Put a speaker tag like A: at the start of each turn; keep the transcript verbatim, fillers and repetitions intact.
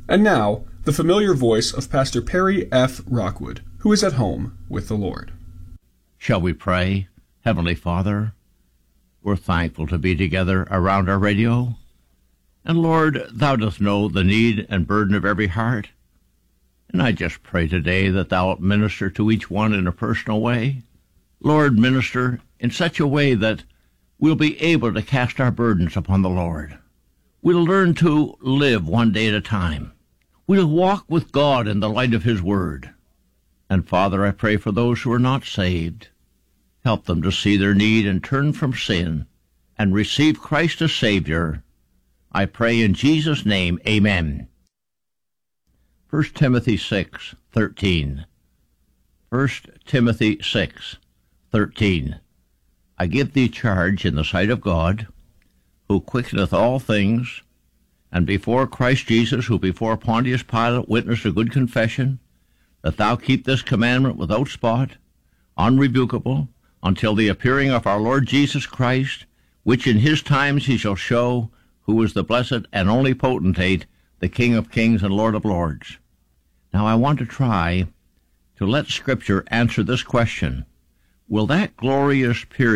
A: And now, the familiar voice of Pastor Perry F. Rockwood, who is at home with the Lord.
B: Shall we pray? Heavenly Father, we're thankful to be together around our radio. And Lord, Thou dost know the need and burden of every heart. And I just pray today that Thou wilt minister to each one in a personal way. Lord, minister in such a way that we'll be able to cast our burdens upon the Lord. We'll learn to live one day at a time. We'll walk with God in the light of His Word. And Father, I pray for those who are not saved. Help them to see their need and turn from sin and receive Christ as Savior. I pray in Jesus' name, amen. First Timothy six thirteen. First Timothy six thirteen. I give thee charge in the sight of God, who quickeneth all things, and before Christ Jesus, who before Pontius Pilate witnessed a good confession, that thou keep this commandment without spot, unrebukable, until the appearing of our Lord Jesus Christ, which in his times he shall show, who is the blessed and only potentate, the King of kings and Lord of lords. Now I want to try to let Scripture answer this question. Will that glorious period